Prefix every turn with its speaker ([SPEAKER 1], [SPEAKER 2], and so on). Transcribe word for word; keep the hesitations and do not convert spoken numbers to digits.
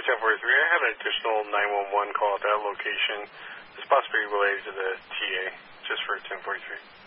[SPEAKER 1] ten forty-three, I had an additional nine one one call at that location. It's possibly related to the T A, just for ten forty-three.